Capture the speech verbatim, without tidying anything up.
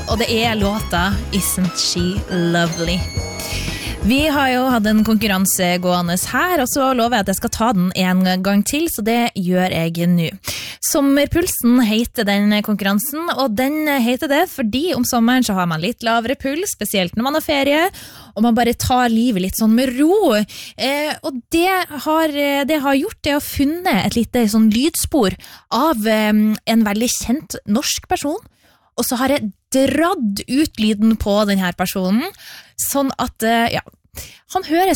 og det er låta Isn't She Lovely. Vi har jo hatt en konkurranse gående her, og så lover jeg at jeg skal ta den en gang til, så det gjør jeg nå. Sommerpulsen heter den konkurransen, og den heter det fordi om sommeren så har man litt lavere puls, spesielt når man har ferie, og man bare tar livet litt sånn med ro. Eh, og det har, det har gjort det å funnet et lite sånn lydspor av eh, en veldig kjent norsk person, og så har jeg dratt ut lyden på denne personen, sånn at, ja, han høres